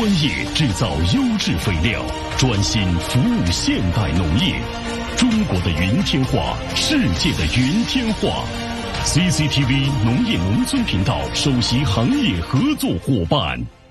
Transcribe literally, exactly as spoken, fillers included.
专业制造优质肥料，专心服务现代农业。中国的云天化，世界的云天化。C C T V 农业农村频道首席行业合作伙伴。